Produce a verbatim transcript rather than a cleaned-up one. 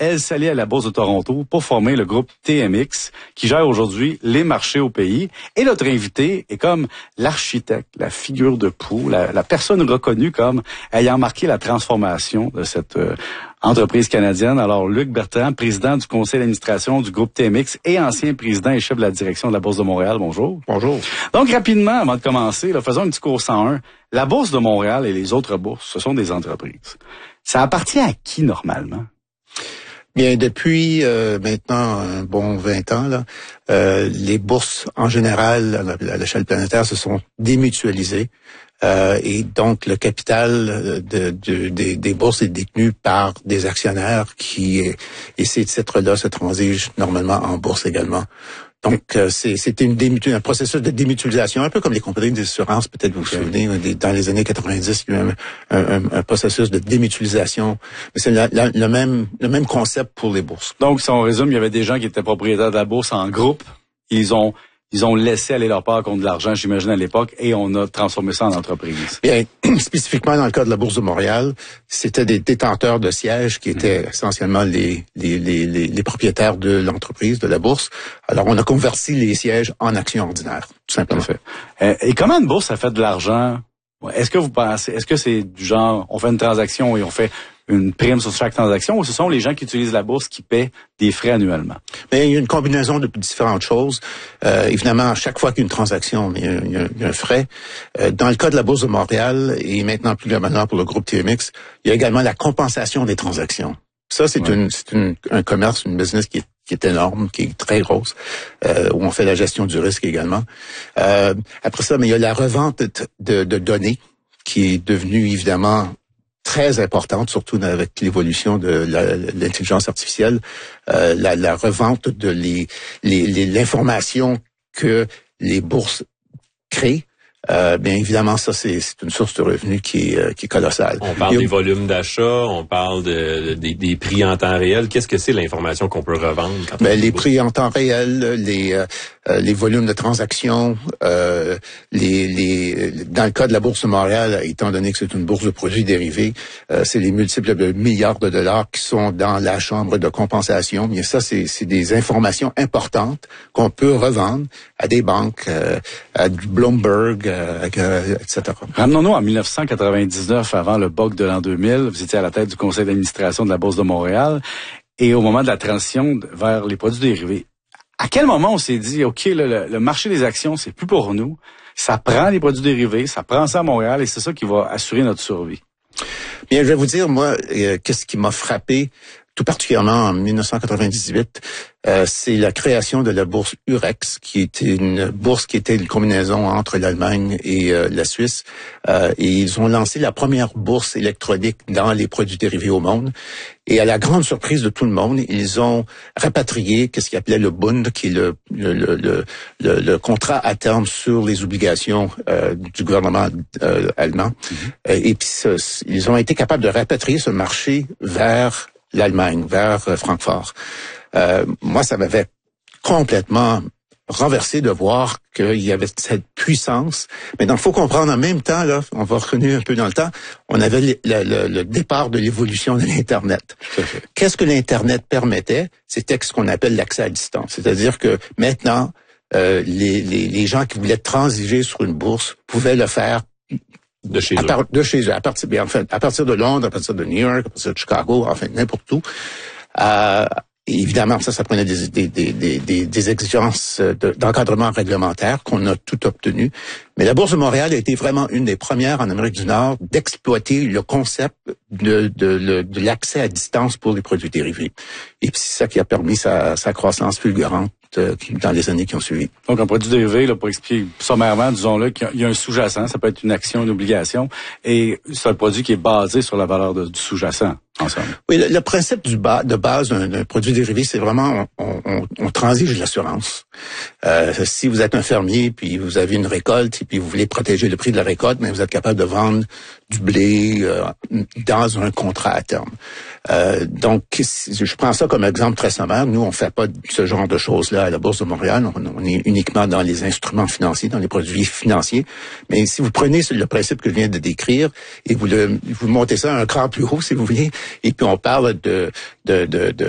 elle s'allie à la Bourse de Toronto pour former le groupe T M X, qui gère aujourd'hui les marchés au pays. Et notre invité est comme l'architecte, la figure de proue, la, la personne reconnue comme ayant marqué la transformation de cette euh, entreprise canadienne. Alors, Luc Bertrand, président du conseil d'administration du groupe T M X et ancien président et chef de la direction de la Bourse de Montréal. Bonjour. Bonjour. Donc, rapidement, avant de commencer, là, faisons un petit cours cent un. La Bourse de Montréal et les autres bourses, ce sont des entreprises. Ça appartient à qui, normalement? Bien, depuis euh, maintenant un bon vingt ans, là, euh, les bourses en général à l'échelle planétaire se sont démutualisées. Euh, et donc, le capital de, de, de, des bourses est détenu par des actionnaires qui, et ces titres-là se transigent normalement en bourse également. Donc, euh, c'est, c'était une démutu- un processus de démutualisation, un peu comme les compagnies d'assurance, peut-être vous vous souvenez, dans les années quatre-vingt-dix, il y a eu un, un, un processus de démutualisation. Mais c'est la, la, le même le même concept pour les bourses. Donc, si on résume, il y avait des gens qui étaient propriétaires de la bourse en groupe, ils ont Ils ont laissé aller leur part contre de l'argent, j'imagine, à l'époque, et on a transformé ça en entreprise. Bien, spécifiquement dans le cas de la Bourse de Montréal, c'était des détenteurs de sièges qui étaient mmh. essentiellement les, les, les, les, les propriétaires de l'entreprise, de la bourse. Alors, on a converti les sièges en actions ordinaires, tout simplement. Parfait. Et comment une bourse, ça fait de l'argent? Est-ce que vous pensez, est-ce que c'est du genre, on fait une transaction et on fait une prime sur chaque transaction, ou ce sont les gens qui utilisent la bourse qui paient des frais annuellement? Mais il y a une combinaison de différentes choses. Euh, évidemment, à chaque fois qu'une transaction, il y a, il y a, il y a un frais. Euh, dans le cas de la Bourse de Montréal, et maintenant plus globalement pour le groupe T M X, il y a également la compensation des transactions. Ça, c'est, ouais. une, c'est une, un commerce, une business qui est, qui est énorme, qui est très grosse, euh, où on fait la gestion du risque également. Euh, après ça, mais il y a la revente de, de données, qui est devenue évidemment très importante, surtout avec l'évolution de la, l'intelligence artificielle, euh, la, la revente de les, les, les, l'information que les bourses créent. Euh, bien évidemment, ça c'est, c'est une source de revenus qui est, euh, qui est colossale. On parle des volumes d'achat, on parle de, de des, des prix en temps réel. Qu'est-ce que c'est l'information qu'on peut revendre? Quand ben, les prix en temps réel, les euh, les volumes de transactions, euh, les les dans le cas de la Bourse de Montréal, étant donné que c'est une bourse de produits dérivés, euh, c'est les multiples de milliards de dollars qui sont dans la chambre de compensation. Bien ça, c'est c'est des informations importantes qu'on peut revendre à des banques, euh, à du Bloomberg. Euh, et cetera. Ramenons-nous en dix-neuf cent quatre-vingt-dix-neuf, avant le bug de l'an deux mille. Vous étiez à la tête du conseil d'administration de la Bourse de Montréal. Et au moment de la transition vers les produits dérivés, à quel moment on s'est dit, OK, le, le marché des actions, c'est plus pour nous. Ça prend les produits dérivés, ça prend ça à Montréal et c'est ça qui va assurer notre survie? Bien, je vais vous dire, moi, euh, qu'est-ce qui m'a frappé, tout particulièrement en dix-neuf cent quatre-vingt-dix-huit, euh, c'est la création de la bourse Eurex, qui était une bourse qui était une combinaison entre l'Allemagne et euh, la Suisse. Euh, et ils ont lancé la première bourse électronique dans les produits dérivés au monde. Et à la grande surprise de tout le monde, ils ont rapatrié qu'est-ce qu'ils appelaient le Bund, qui est le, le, le, le, le contrat à terme sur les obligations euh, du gouvernement euh, allemand. Mm-hmm. Et puis, ça, ils ont été capables de rapatrier ce marché vers l'Allemagne, vers euh, Francfort. Euh, moi, ça m'avait complètement renversé de voir qu'il y avait cette puissance. Mais donc, il faut comprendre en même temps, là, on va reconnaître un peu dans le temps, on avait le, le, le départ de l'évolution de l'Internet. Qu'est-ce que l'Internet permettait? C'était ce qu'on appelle l'accès à distance. C'est-à-dire que maintenant, euh, les, les, les gens qui voulaient transiger sur une bourse pouvaient le faire De chez à eux. Par, de chez eux, à partir, bien, en fait, à partir de Londres, à partir de New York, à partir de Chicago, enfin, n'importe où. Euh, évidemment, ça, ça prenait des, des, des, des, des exigences de, d'encadrement réglementaire qu'on a tout obtenu. Mais la Bourse de Montréal a été vraiment une des premières en Amérique du Nord d'exploiter le concept de, de, de, de l'accès à distance pour les produits dérivés. Et puis, c'est ça qui a permis sa, sa croissance fulgurante dans les années qui ont suivi. Donc, un produit dérivé, là, pour expliquer sommairement, disons-le, qu'il y a un sous-jacent, ça peut être une action, une obligation, et c'est un produit qui est basé sur la valeur de, du sous-jacent, ensemble. Oui, le, le principe du bas, de base d'un, d'un produit dérivé, c'est vraiment, on, on, on transige l'assurance. Euh, si vous êtes un fermier, puis vous avez une récolte, et puis vous voulez protéger le prix de la récolte, mais vous êtes capable de vendre du blé euh, dans un contrat à terme. Euh, donc, je prends ça comme exemple très sommaire. Nous, on fait pas ce genre de choses-là à la Bourse de Montréal. On, on est uniquement dans les instruments financiers, dans les produits financiers. Mais si vous prenez le principe que je viens de décrire et vous le, vous montez ça à un cran plus haut, si vous voulez, et puis on parle de, de, de, de